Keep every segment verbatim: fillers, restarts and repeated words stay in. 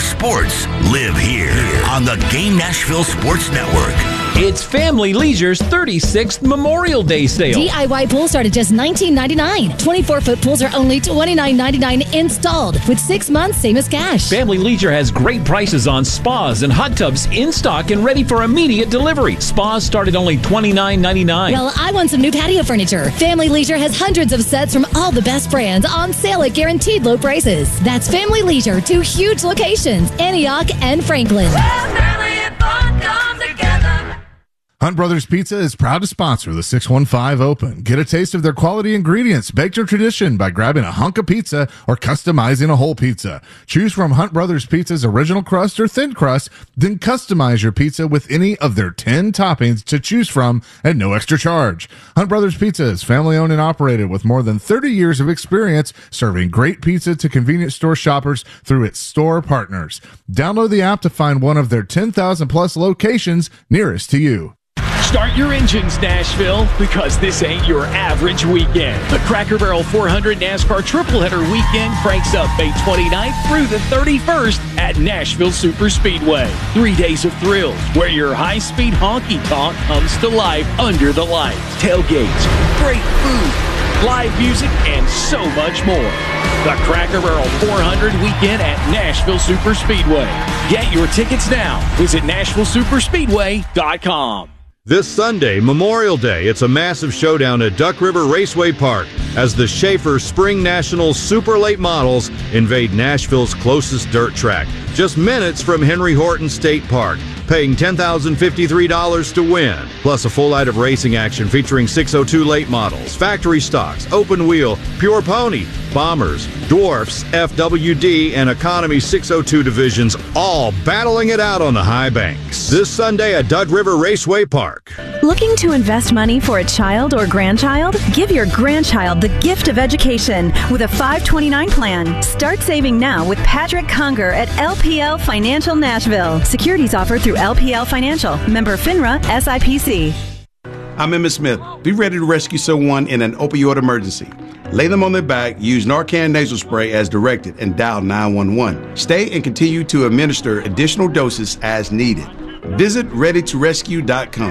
sports live here on the Game Nashville Sports Network. It's Family Leisure's thirty-sixth Memorial Day sale. D I Y pools start at just nineteen ninety-nine dollars. twenty-four foot pools are only twenty-nine ninety-nine installed with six months, same as cash. Family Leisure has great prices on spas and hot tubs in stock and ready for immediate delivery. Spas start at only twenty-nine ninety-nine. Well, I want some new patio furniture. Family Leisure has hundreds of sets from all the best brands on sale at guaranteed low prices. That's Family Leisure, two huge locations, Antioch and Franklin. Hunt Brothers Pizza is proud to sponsor the six one five Open. Get a taste of their quality ingredients, baked your tradition by grabbing a hunk of pizza or customizing a whole pizza. Choose from Hunt Brothers Pizza's original crust or thin crust, then customize your pizza with any of their ten toppings to choose from at no extra charge. Hunt Brothers Pizza is family owned and operated with more than thirty years of experience serving great pizza to convenience store shoppers through its store partners. Download the app to find one of their ten thousand plus locations nearest to you. Start your engines, Nashville, because this ain't your average weekend. The Cracker Barrel four hundred NASCAR Triple Header Weekend cranks up May twenty-ninth through the thirty-first at Nashville Super Speedway. Three days of thrills where your high-speed honky-tonk comes to life under the lights. Tailgates, great food, live music, and so much more. The Cracker Barrel four hundred Weekend at Nashville Super Speedway. Get your tickets now. Visit Nashville Super Speedway dot com. This Sunday, Memorial Day, it's a massive showdown at Duck River Raceway Park as the Schaefer Spring Nationals Super Late Models invade Nashville's closest dirt track, just minutes from Henry Horton State Park, paying ten thousand fifty-three dollars to win, plus a full night of racing action featuring six oh two late models, factory stocks, open wheel, pure pony, bombers, dwarfs, F W D, and economy six oh two divisions, all battling it out on the high banks. This Sunday at Duck River Raceway Park. Looking to invest money for a child or grandchild? Give your grandchild the gift of education with a five twenty-nine plan. Start saving now with Patrick Conger at L P L Financial Nashville. Securities offered through L P L Financial. Member FINRA S I P C. I'm Emmett Smith. Be ready to rescue someone in an opioid emergency. Lay them on their back, use Narcan nasal spray as directed, and dial nine one one. Stay and continue to administer additional doses as needed. Visit ready to rescue dot com.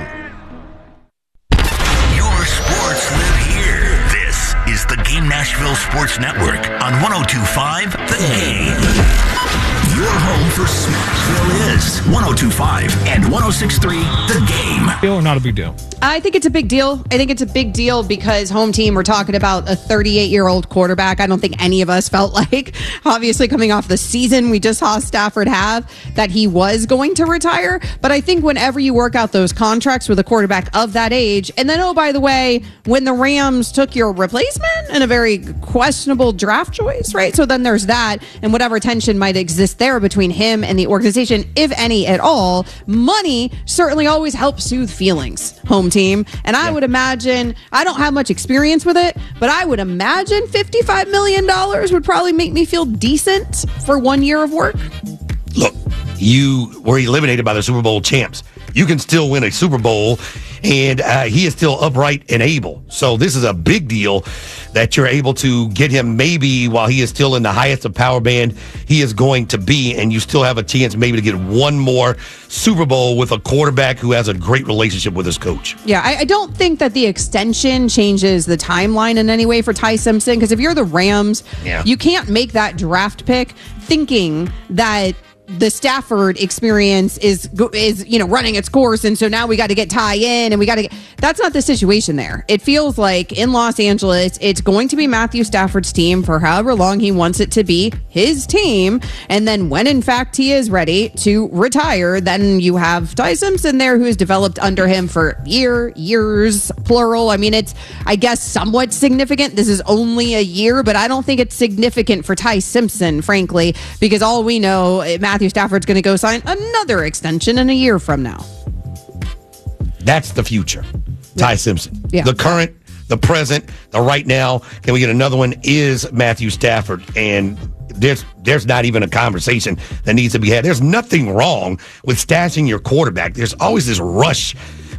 Your sports live here. This is the Game Nashville Sports Network on one oh two point five The Game. Your home for Smithville is one oh two point five and one oh six point three The Game. Deal or not a big deal? I think it's a big deal. I think it's a big deal because home team, we're talking about a thirty-eight-year-old quarterback. I don't think any of us felt like, obviously coming off the season we just saw Stafford have, that he was going to retire. But I think whenever you work out those contracts with a quarterback of that age, and then, oh, by the way, when the Rams took your replacement and a very questionable draft choice, right? So then there's that, and whatever tension might exist there between him and the organization, if any at all, money certainly always helps soothe feelings, home team. And I yeah. would imagine, I don't have much experience with it, but I would imagine fifty-five million dollars would probably make me feel decent for one year of work. Look, you were eliminated by the Super Bowl champs. You can still win a Super Bowl, and uh, he is still upright and able. So this is a big deal that you're able to get him maybe while he is still in the highest of power band he is going to be, and you still have a chance maybe to get one more Super Bowl with a quarterback who has a great relationship with his coach. Yeah, I, I don't think that the extension changes the timeline in any way for Ty Simpson, because if you're the Rams, yeah. you can't make that draft pick thinking that the Stafford experience is, is, you know, running its course. And so now we got to get Ty in and we got to get, that's not the situation there. It feels like in Los Angeles, it's going to be Matthew Stafford's team for however long he wants it to be his team. And then when in fact he is ready to retire, then you have Ty Simpson there who has developed under him for year, years, plural. I mean, it's, I guess, somewhat significant. This is only a year, but I don't think it's significant for Ty Simpson, frankly, because all we know, Matthew Matthew Stafford's going to go sign another extension in a year from now. That's the future. Ty yeah. Simpson. Yeah. The current, the present, the right now. Can we get another one? Is Matthew Stafford. And there's there's not even a conversation that needs to be had. There's nothing wrong with stashing your quarterback. There's always this rush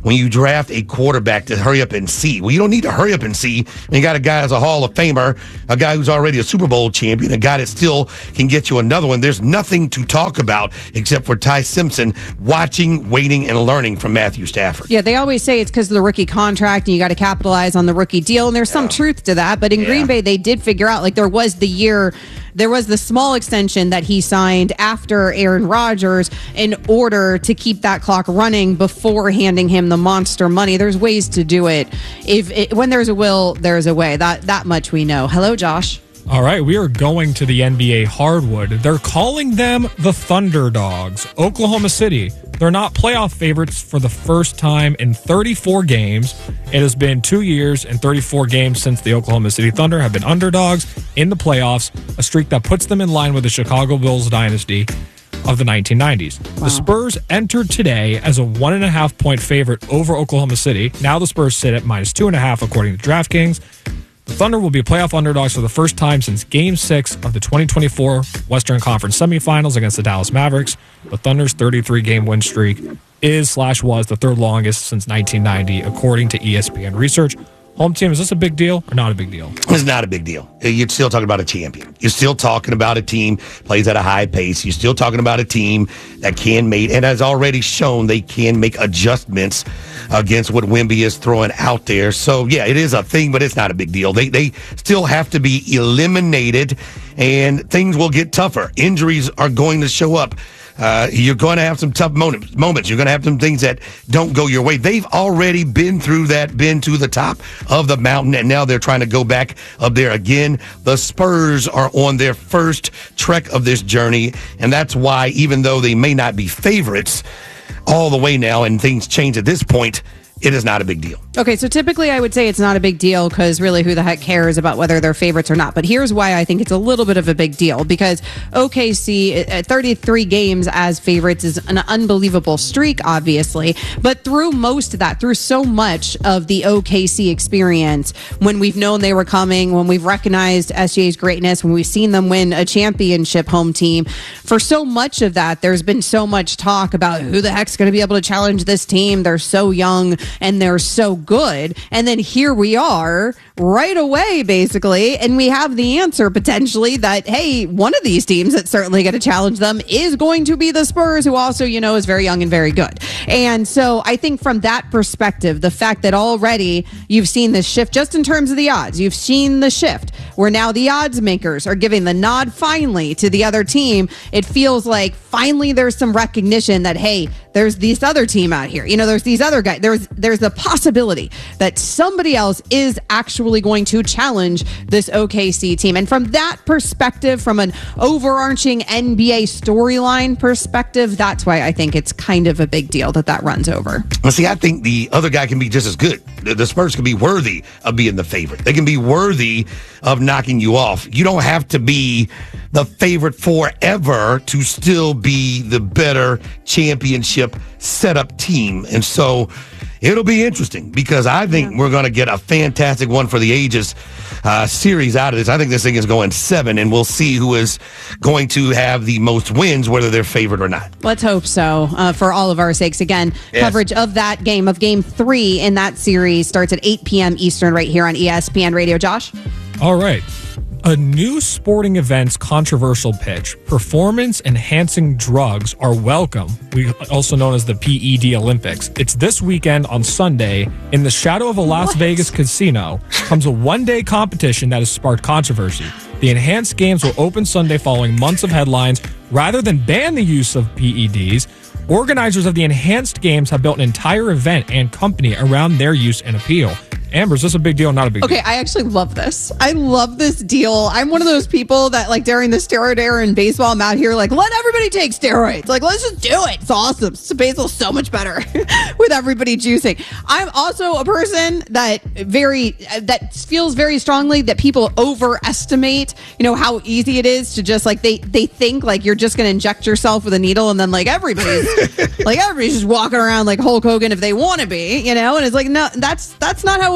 when you draft a quarterback to hurry up and see. Well, you don't need to hurry up and see. You got a guy as a Hall of Famer, a guy who's already a Super Bowl champion, a guy that still can get you another one. There's nothing to talk about except for Ty Simpson watching, waiting, and learning from Matthew Stafford. Yeah, they always say it's because of the rookie contract and you got to capitalize on the rookie deal. And there's yeah. some truth to that. But in yeah. Green Bay, they did figure out, like, there was the year, there was the small extension that he signed after Aaron Rodgers in order to keep that clock running before handing him the monster money. There's ways to do it. If it, when there's a will, there's a way. That that much we know. Hello, Josh. All right, we are going to the N B A hardwood. They're calling them the Thunderdogs. Oklahoma City, they're not playoff favorites for the first time in thirty-four games. It has been two years and thirty-four games since the Oklahoma City Thunder have been underdogs in the playoffs, a streak that puts them in line with the Chicago Bulls dynasty of the nineteen nineties. Wow. The Spurs entered today as a one and a half point favorite over Oklahoma City. Now the Spurs sit at minus two and a half according to DraftKings. The Thunder will be playoff underdogs for the first time since Game six of the twenty twenty-four Western Conference semifinals against the Dallas Mavericks. The Thunder's thirty-three game win streak is slash was the third longest since nineteen ninety, according to E S P N research. Home team, is this a big deal or not a big deal? It's not a big deal. You're still talking about a champion. You're still talking about a team plays at a high pace. You're still talking about a team that can make, and has already shown they can make adjustments against what Wemby is throwing out there. So, yeah, it is a thing, but it's not a big deal. They, they still have to be eliminated, and things will get tougher. Injuries are going to show up. Uh, you're going to have some tough moments. You're going to have some things that don't go your way. They've already been through that, been to the top of the mountain, and now they're trying to go back up there again. The Spurs are on their first trek of this journey, and that's why, even though they may not be favorites all the way now and things change at this point, it is not a big deal. Okay, so typically I would say it's not a big deal because really who the heck cares about whether they're favorites or not. But here's why I think it's a little bit of a big deal, because O K C at thirty-three games as favorites is an unbelievable streak, obviously. But through most of that, through so much of the O K C experience, when we've known they were coming, when we've recognized S G A's greatness, when we've seen them win a championship home team, for so much of that, there's been so much talk about who the heck's going to be able to challenge this team. They're so young and they're so good. And then here we are right away, basically, and we have the answer potentially that, hey, one of these teams that's certainly going to challenge them is going to be the Spurs, who also, you know, is very young and very good. And so I think from that perspective, the fact that already you've seen this shift just in terms of the odds, you've seen the shift where now the odds makers are giving the nod finally to the other team. It feels like finally there's some recognition that, hey, there's this other team out here. You know, there's these other guys. There's there's the possibility that somebody else is actually going to challenge this O K C team. And from that perspective, from an overarching N B A storyline perspective, that's why I think it's kind of a big deal that that runs over. Well, see, I think the other guy can be just as good. The, the Spurs can be worthy of being the favorite. They can be worthy of knocking you off. You don't have to be the favorite forever to still be the better championship setup team. And so it'll be interesting because I think yeah. we're going to get a fantastic one for the ages uh, series out of this. I think this thing is going seven, and we'll see who is going to have the most wins, whether they're favored or not. Let's hope so, uh, for all of our sakes. Again, yes. Coverage of that game, of game three in that series, starts at eight p.m. Eastern right here on E S P N Radio. Josh? All right. A new sporting event's controversial pitch: performance-enhancing drugs are welcome, we also known as the P E D Olympics. It's this weekend on Sunday. In the shadow of a Las what? Vegas casino comes a one-day competition that has sparked controversy. The enhanced games will open Sunday following months of headlines. Rather than ban the use of P E Ds, organizers of the enhanced games have built an entire event and company around their use and appeal. Amber, is this a big deal or not a big okay, deal? Okay, I actually love this. I love this deal. I'm one of those people that, like, during the steroid era in baseball, I'm out here like, let everybody take steroids. Like, let's just do it. It's awesome. So baseball's so much better with everybody juicing. I'm also a person that very that feels very strongly that people overestimate, you know, how easy it is to just, like, they they think like you're just going to inject yourself with a needle and then like everybody's like everybody's just walking around like Hulk Hogan if they want to be, you know, and it's like, no, that's that's not how it works.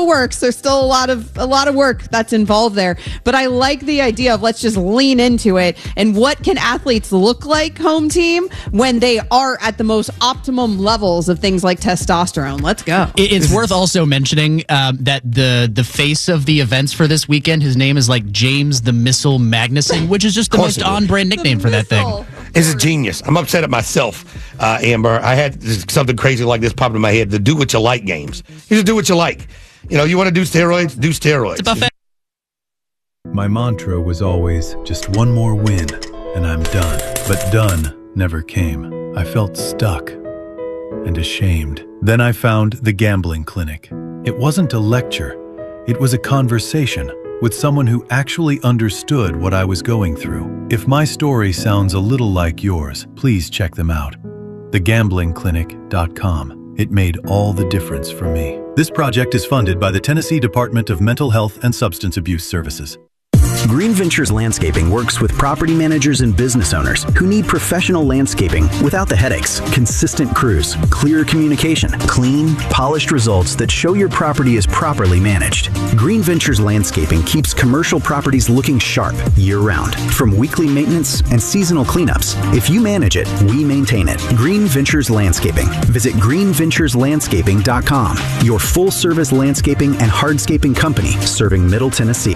works. There's still a lot of a lot of work that's involved there. But I like the idea of let's just lean into it. And what can athletes look like, home team, when they are at the most optimum levels of things like testosterone? Let's go. It's worth also mentioning um, that the the face of the events for this weekend, his name is like James the Missile Magnuson, which is just the most on-brand nickname for that thing. It's a genius. I'm upset at myself, uh, Amber. I had something crazy like this pop in my head. The do what you like games. You just do what you like. You know, you want to do steroids? Do steroids. It's a buffet. My mantra was always just one more win, and I'm done. But done never came. I felt stuck and ashamed. Then I found the Gambling Clinic. It wasn't a lecture. It was a conversation with someone who actually understood what I was going through. If my story sounds a little like yours, please check them out. the gambling clinic dot com. It made all the difference for me. This project is funded by the Tennessee Department of Mental Health and Substance Abuse Services. Green Ventures Landscaping works with property managers and business owners who need professional landscaping without the headaches, consistent crews, clear communication, clean, polished results that show your property is properly managed. Green Ventures Landscaping keeps commercial properties looking sharp year-round, from weekly maintenance and seasonal cleanups. If you manage it, we maintain it. Green Ventures Landscaping. Visit green ventures landscaping dot com, your full-service landscaping and hardscaping company serving Middle Tennessee.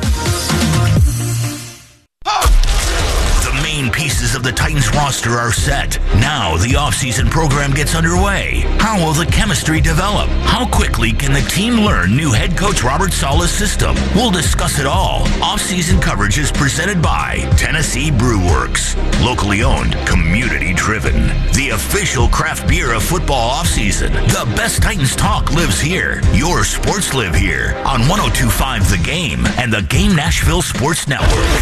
Pieces of the Titans roster are set. Now the offseason program gets underway. How will the chemistry develop? How quickly can the team learn new head coach Robert Saleh's system? We'll discuss it all. Offseason coverage is presented by Tennessee Brew Works. Locally owned, community driven. The official craft beer of football offseason. The best Titans talk lives here. Your sports live here on one oh two point five The Game and the Game Nashville Sports Network.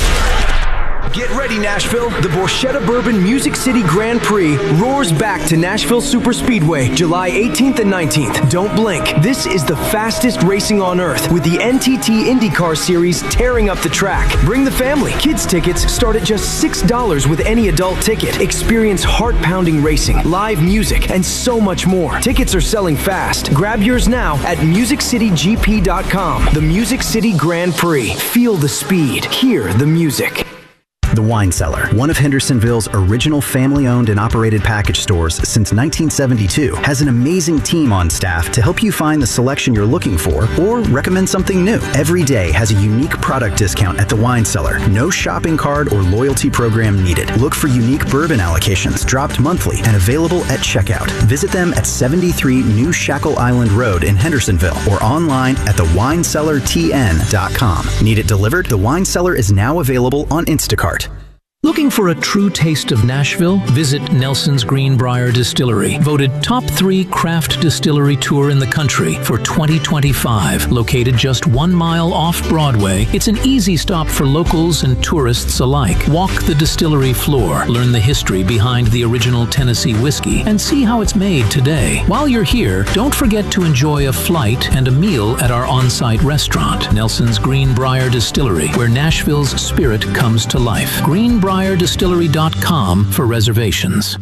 Get ready, Nashville. The Borchetta Bourbon Music City Grand Prix roars back to Nashville Superspeedway July eighteenth and nineteenth. Don't blink. This is the fastest racing on earth with the N T T IndyCar Series tearing up the track. Bring the family. Kids tickets start at just six dollars with any adult ticket. Experience heart-pounding racing, live music, and so much more. Tickets are selling fast. Grab yours now at music city g p dot com. The Music City Grand Prix. Feel the speed. Hear the music. The Wine Cellar, one of Hendersonville's original family-owned and operated package stores since nineteen seventy-two, has an amazing team on staff to help you find the selection you're looking for or recommend something new. Every day has a unique product discount at The Wine Cellar. No shopping card or loyalty program needed. Look for unique bourbon allocations dropped monthly and available at checkout. Visit them at seventy-three New Shackle Island Road in Hendersonville or online at the wine cellar t n dot com. Need it delivered? The Wine Cellar is now available on Instacart. Looking for a true taste of Nashville? Visit Nelson's Greenbrier Distillery, voted top three craft distillery tour in the country for twenty twenty-five. Located just one mile off Broadway, it's an easy stop for locals and tourists alike. Walk the distillery floor, learn the history behind the original Tennessee whiskey, and see how it's made today. While you're here, don't forget to enjoy a flight and a meal at our on-site restaurant, Nelson's Greenbrier Distillery, where Nashville's spirit comes to life. Greenbrier Distillery dot com for reservations.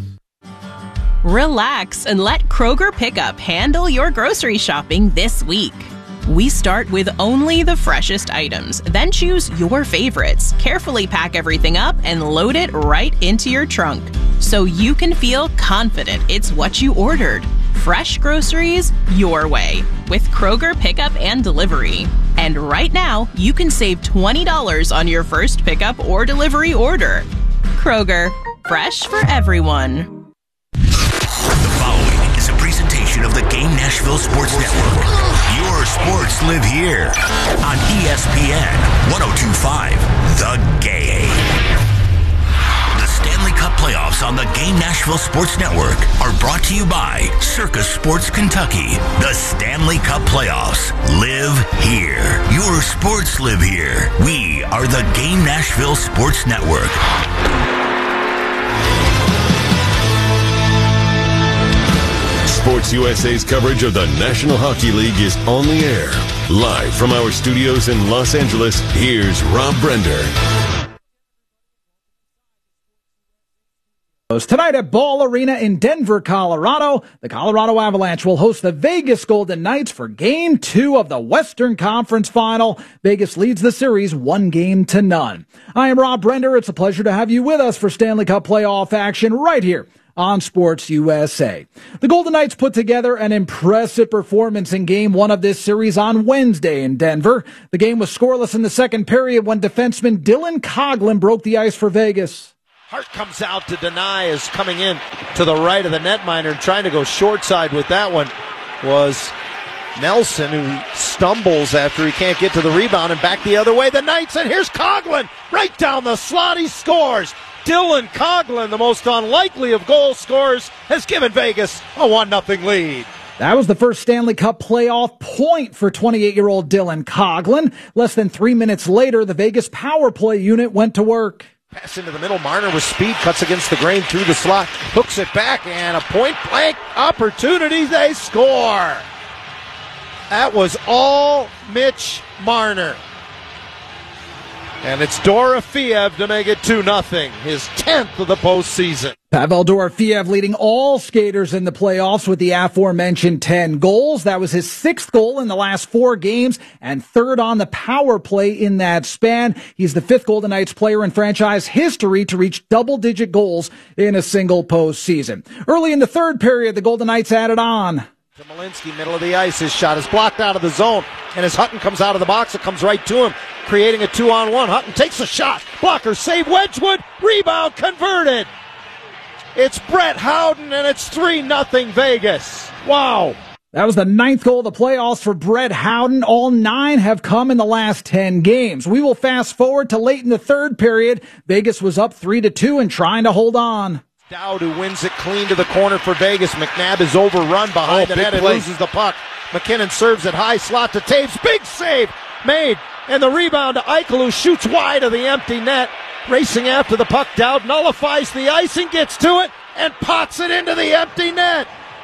Relax and let Kroger Pickup handle your grocery shopping this week. We start with only the freshest items, then choose your favorites, carefully pack everything up, and load it right into your trunk so you can feel confident it's what you ordered. Fresh groceries your way with Kroger Pickup and Delivery. And right now, you can save twenty dollars on your first pickup or delivery order. Kroger, fresh for everyone. The following is a presentation of the Game Nashville Sports Network. Your sports live here on E S P N one oh two point five The Game. Stanley Cup playoffs on the Game Nashville Sports Network are brought to you by Circus Sports Kentucky. The Stanley Cup playoffs live here. Your sports live here. We are the Game Nashville Sports Network. Sports U S A's coverage of the National Hockey League is on the air. Live from our studios in Los Angeles, here's Rob Brender. Tonight at Ball Arena in Denver, Colorado, the Colorado Avalanche will host the Vegas Golden Knights for Game two of the Western Conference Final. Vegas leads the series one game to none. I am Rob Brender. It's a pleasure to have you with us for Stanley Cup playoff action right here on Sports U S A. The Golden Knights put together an impressive performance in Game one of this series on Wednesday in Denver. The game was scoreless in the second period when defenseman Dylan Coghlan broke the ice for Vegas. Hart comes out to deny, is coming in to the right of the netminder and trying to go short side with that one was Nelson, who stumbles after he can't get to the rebound and back the other way. The Knights, and here's Coghlan right down the slot. He scores. Dylan Coghlan, the most unlikely of goal scorers, has given Vegas a one nothing lead. That was the first Stanley Cup playoff point for twenty-eight-year-old Dylan Coghlan. Less than three minutes later, the Vegas power play unit went to work. Pass into the middle. Marner with speed, cuts against the grain through the slot, hooks it back, and a point-blank opportunity. They score. That was all Mitch Marner. And it's Dorofeev to make it two nothing, his tenth of the postseason. Pavel Dorofeev leading all skaters in the playoffs with the aforementioned ten goals. That was his sixth goal in the last four games and third on the power play in that span. He's the fifth Golden Knights player in franchise history to reach double-digit goals in a single postseason. Early in the third period, the Golden Knights added on. To Malinsky, middle of the ice. His shot is blocked out of the zone. And as Hutton comes out of the box, it comes right to him, creating a two-on-one. Hutton takes a shot. Blocker save. Wedgwood. Rebound converted. It's Brett Howden, and it's three nothing Vegas. Wow. That was the ninth goal of the playoffs for Brett Howden. All nine have come in the last ten games. We will fast forward to late in the third period. Vegas was up three to two and trying to hold on. Dowd, who wins it clean to the corner for Vegas. McNabb is overrun behind oh, the net and play. loses the puck. McKinnon serves it high slot to Taves. Big save made. And the rebound to Eichel, who shoots wide of the empty net. Racing after the puck. Dowd nullifies the icing, gets to it, and pots it into the empty net.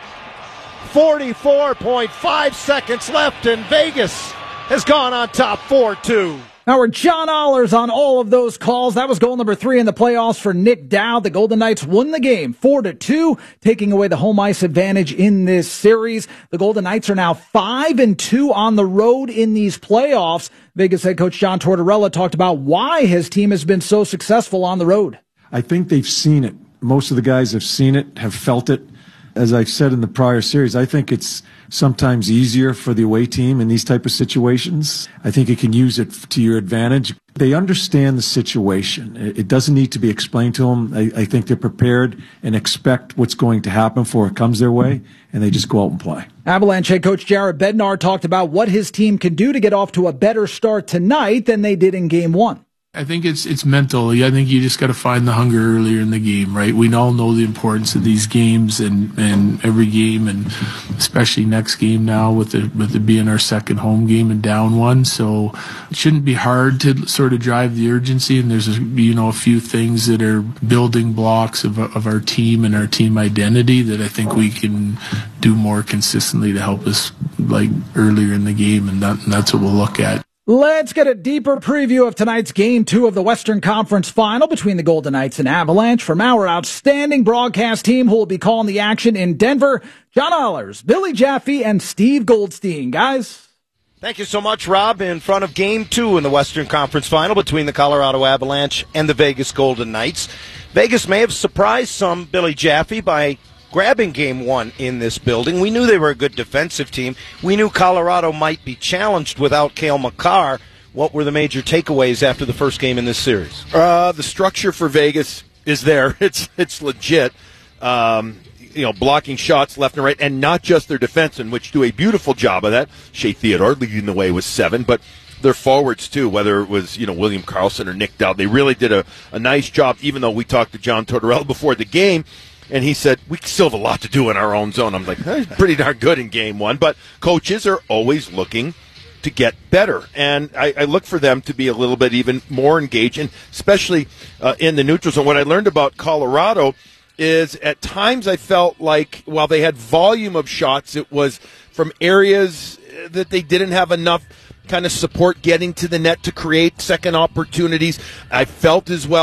forty-four point five seconds left, and Vegas has gone on top four two. Now we're John Ollers on all of those calls. That was goal number three in the playoffs for Nick Dowd. The Golden Knights won the game four to two, taking away the home ice advantage in this series. The Golden Knights are now five and two on the road in these playoffs. Vegas head coach John Tortorella talked about why his team has been so successful on the road. I think they've seen it. Most of the guys have seen it, have felt it. As I've said in the prior series, I think it's sometimes easier for the away team in these type of situations. I think you can use it to your advantage. They understand the situation. It doesn't need to be explained to them. I, I think they're prepared and expect what's going to happen before it comes their way, and they just go out and play. Avalanche head coach Jared Bednar talked about what his team can do to get off to a better start tonight than they did in game one. I think it's it's mental. I think you just got to find the hunger earlier in the game, right? We all know the importance of these games and, and every game, and especially next game now with it with it being our second home game and down one. So it shouldn't be hard to sort of drive the urgency. And there's a, you know a few things that are building blocks of of our team and our team identity that I think we can do more consistently to help us like earlier in the game, and, that, and that's what we'll look at. Let's get a deeper preview of tonight's Game two of the Western Conference Final between the Golden Knights and Avalanche from our outstanding broadcast team who will be calling the action in Denver. John Ollers, Billy Jaffe, and Steve Goldstein. Guys. Thank you so much, Rob. In front of Game two in the Western Conference Final between the Colorado Avalanche and the Vegas Golden Knights. Vegas may have surprised some, Billy Jaffe, by grabbing game one in this building. We knew they were a good defensive team. We knew Colorado might be challenged without Cale Makar. What were the major takeaways after the first game in this series? Uh, the structure for Vegas is there. It's it's legit. Um, you know, blocking shots left and right, and not just their defensemen, which do a beautiful job of that. Shea Theodore leading the way with seven, but their forwards too, whether it was, you know, William Karlsson or Nick Dowd. They really did a, a nice job, even though we talked to John Tortorella before the game. And he said, we still have a lot to do in our own zone. I'm like, eh, pretty darn good in game one. But coaches are always looking to get better. And I, I look for them to be a little bit even more engaged, and especially uh, in the neutral zone. What I learned about Colorado is at times I felt like while they had volume of shots, it was from areas that they didn't have enough kind of support getting to the net to create second opportunities. I felt as well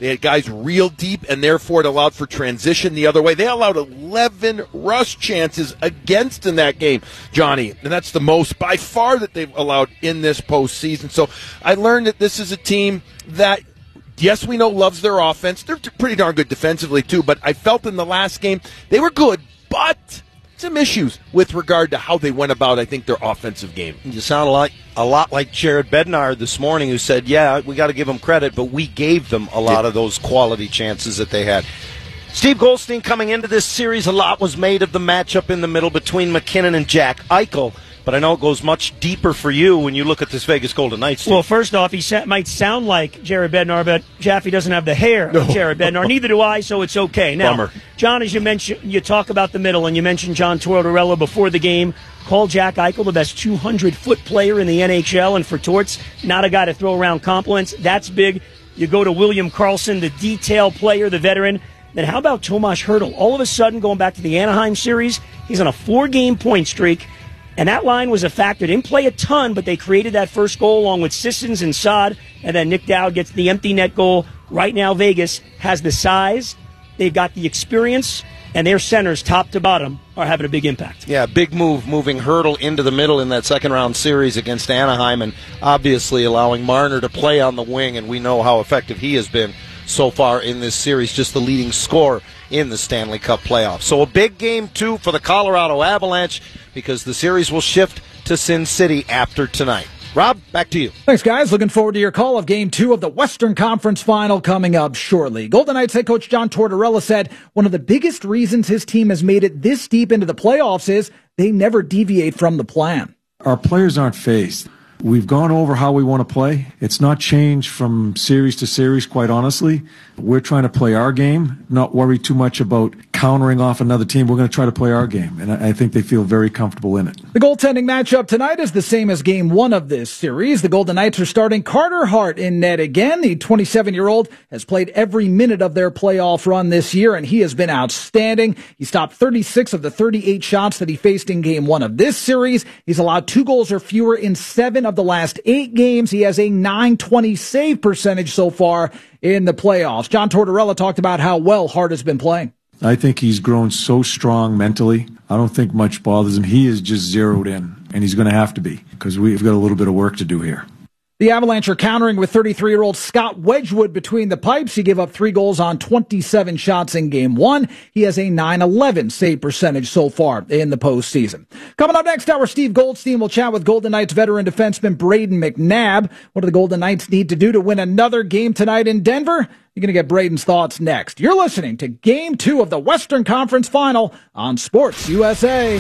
They had guys real deep, and therefore it allowed for transition the other way. They allowed eleven rush chances against in that game, Johnny, and that's the most by far that they've allowed in this postseason. So I learned that this is a team that, yes, we know loves their offense. They're pretty darn good defensively, too, but I felt in the last game they were good, but some issues with regard to how they went about, I think, their offensive game. You sound like a lot like Jared Bednar this morning, who said, yeah, we got to give them credit, but we gave them a lot yeah. of those quality chances that they had. Steve Goldstein, coming into this series, a lot was made of the matchup in the middle between McKinnon and Jack Eichel. But I know it goes much deeper for you when you look at this Vegas Golden Knights team. Well, first off, he sa- might sound like Jared Bednar, but Jaffe doesn't have the hair no. of Jared Bednar. Neither do I, so it's okay. Now, Bummer. John, as you mentioned, you talk about the middle, and you mentioned John Tortorella before the game. Called Jack Eichel the best two hundred foot player in the N H L, and for Torts, not a guy to throw around compliments. That's big. You go to William Karlsson, the detail player, the veteran. Then how about Tomas Hertl? All of a sudden, going back to the Anaheim series, he's on a four-game point streak. And that line was a factor. Didn't play a ton, but they created that first goal along with Sissons and Saad. And then Nick Dowd gets the empty net goal. Right now, Vegas has the size. They've got the experience. And their centers, top to bottom, are having a big impact. Yeah, big move moving Hertl into the middle in that second-round series against Anaheim, and obviously allowing Marner to play on the wing. And we know how effective he has been so far in this series, just the leading scorer in the Stanley Cup playoffs. So a big game, too, for the Colorado Avalanche, because the series will shift to Sin City after tonight. Rob, back to you. Thanks, guys. Looking forward to your call of Game two of the Western Conference Final coming up shortly. Golden Knights head coach John Tortorella said one of the biggest reasons his team has made it this deep into the playoffs is they never deviate from the plan. Our players aren't phased. We've gone over how we want to play. It's not changed from series to series, quite honestly. We're trying to play our game, not worry too much about countering off another team. We're going to try to play our game, and I think they feel very comfortable in it. The goaltending matchup tonight is the same as game one of this series. The Golden Knights are starting Carter Hart in net again. The twenty-seven-year-old has played every minute of their playoff run this year, and he has been outstanding. He stopped thirty-six of the thirty-eight shots that he faced in game one of this series. He's allowed two goals or fewer in seven of the last eight games. He has a nine twenty save percentage so far in the playoffs. John Tortorella talked about how well Hart has been playing. I think he's grown so strong mentally. I don't think much bothers him. He is just zeroed in, and he's going to have to be, because we've got a little bit of work to do here. The Avalanche are countering with thirty-three-year-old Scott Wedgwood between the pipes. He gave up three goals on twenty-seven shots in game one. He has a nine eleven save percentage so far in the postseason. Coming up next hour, Steve Goldstein will chat with Golden Knights veteran defenseman Braden McNabb. What do the Golden Knights need to do to win another game tonight in Denver? You're going to get Braden's thoughts next. You're listening to Game two of the Western Conference Final on Sports U S A.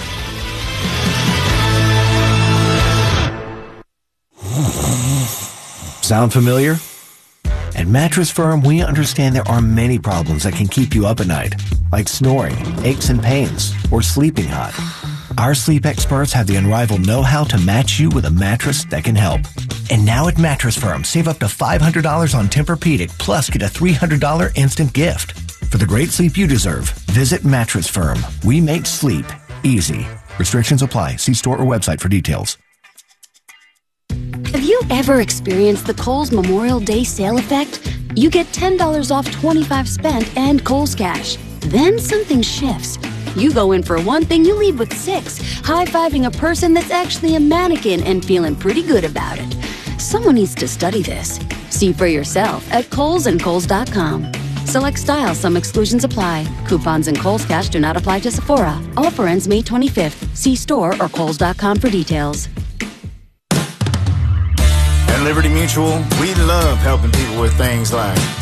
Sound familiar? At Mattress Firm, we understand there are many problems that can keep you up at night, like snoring, aches and pains, or sleeping hot. Our sleep experts have the unrivaled know-how to match you with a mattress that can help. And now at Mattress Firm, save up to five hundred dollars on Tempur-Pedic, plus get a three hundred dollars instant gift. For the great sleep you deserve, visit Mattress Firm. We make sleep easy. Restrictions apply. See store or website for details. Have you ever experienced the Kohl's Memorial Day sale effect? You get ten dollars off twenty-five dollars spent and Kohl's Cash. Then something shifts. You go in for one thing, you leave with six, high-fiving a person that's actually a mannequin and feeling pretty good about it. Someone needs to study this. See for yourself at Kohl's and Kohl's dot com. Select styles, some exclusions apply. Coupons and Kohl's Cash do not apply to Sephora. Offer ends May twenty-fifth. See store or Kohl's dot com for details. At Liberty Mutual, we love helping people with things like